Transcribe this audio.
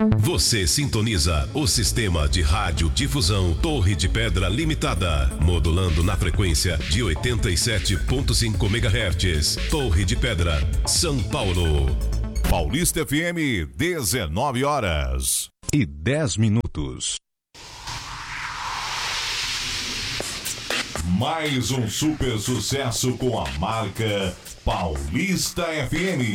Você sintoniza o sistema de radiodifusão Torre de Pedra Limitada, modulando na frequência de 87.5 MHz. Torre de Pedra, São Paulo. Paulista FM, 19h10. Mais um super sucesso com a marca Paulista FM.